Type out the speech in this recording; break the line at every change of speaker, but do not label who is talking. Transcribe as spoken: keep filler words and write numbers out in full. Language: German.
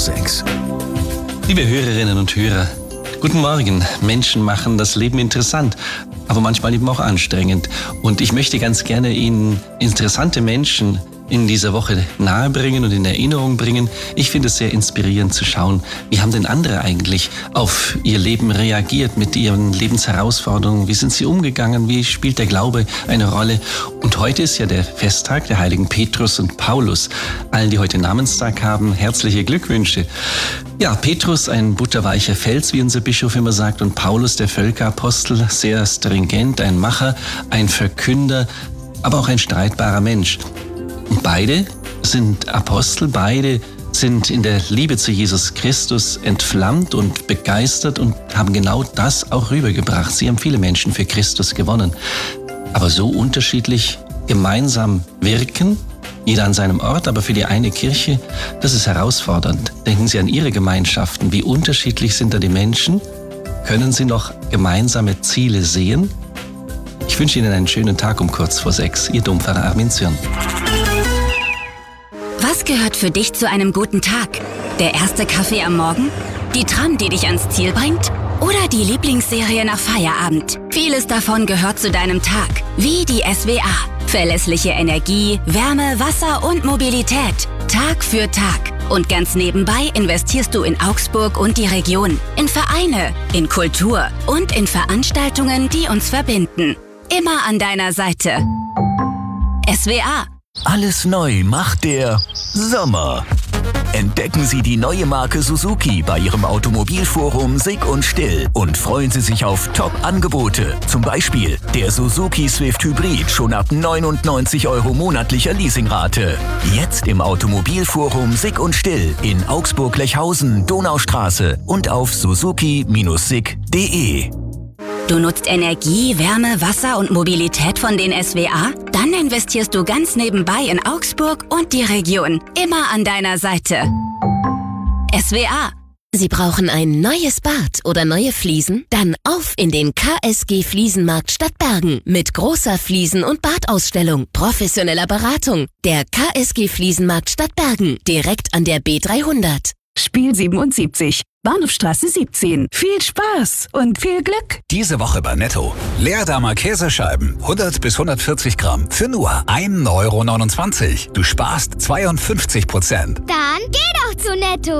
sechs.
Liebe Hörerinnen und Hörer, guten Morgen. Menschen machen das Leben interessant, aber manchmal eben auch anstrengend. Und ich möchte ganz gerne Ihnen interessante Menschen in dieser Woche nahebringen und in Erinnerung bringen. Ich finde es sehr inspirierend zu schauen, wie haben denn andere eigentlich auf ihr Leben reagiert mit ihren Lebensherausforderungen? Wie sind sie umgegangen? Wie spielt der Glaube eine Rolle? Und heute ist ja der Festtag der heiligen Petrus und Paulus. Allen, die heute Namenstag haben, herzliche Glückwünsche. Ja, Petrus, ein butterweicher Fels, wie unser Bischof immer sagt, und Paulus, der Völkerapostel, sehr stringent, ein Macher, ein Verkünder, aber auch ein streitbarer Mensch. Und beide sind Apostel, beide sind in der Liebe zu Jesus Christus entflammt und begeistert und haben genau das auch rübergebracht. Sie haben viele Menschen für Christus gewonnen. Aber so unterschiedlich gemeinsam wirken, jeder an seinem Ort, aber für die eine Kirche, das ist herausfordernd. Denken Sie an Ihre Gemeinschaften. Wie unterschiedlich sind da die Menschen? Können Sie noch gemeinsame Ziele sehen? Ich wünsche Ihnen einen schönen Tag um kurz vor sechs. Ihr Dompfarrer Armin Zürn.
Was gehört für dich zu einem guten Tag? Der erste Kaffee am Morgen? Die Tram, die dich ans Ziel bringt? Oder die Lieblingsserie nach Feierabend? Vieles davon gehört zu deinem Tag, wie die S W A. Verlässliche Energie, Wärme, Wasser und Mobilität. Tag für Tag. Und ganz nebenbei investierst du in Augsburg und die Region. In Vereine, in Kultur und in Veranstaltungen, die uns verbinden. Immer an deiner Seite. S W A.
Alles neu macht der Sommer. Entdecken Sie die neue Marke Suzuki bei Ihrem Automobilforum Sick und Still und freuen Sie sich auf Top-Angebote. Zum Beispiel der Suzuki Swift Hybrid schon ab neunundneunzig Euro monatlicher Leasingrate. Jetzt im Automobilforum Sick und Still in Augsburg-Lechhausen, Donaustraße und auf suzuki Bindestrich sick Punkt de.
Du nutzt Energie, Wärme, Wasser und Mobilität von den S W A? Dann investierst du ganz nebenbei in Augsburg und die Region. Immer an deiner Seite. S W A.
Sie brauchen ein neues Bad oder neue Fliesen? Dann auf in den K S G Fliesenmarkt Stadtbergen mit großer Fliesen- und Badausstellung, professioneller Beratung. Der K S G Fliesenmarkt Stadtbergen, direkt an der B dreihundert.
Spiel siebenundsiebzig, Bahnhofstraße siebzehn. Viel Spaß und viel Glück.
Diese Woche bei Netto. Leerdammer Käsescheiben, hundert bis hundertvierzig Gramm, für nur ein Euro neunundzwanzig. Du sparst zweiundfünfzig Prozent.
Dann geh doch zu Netto.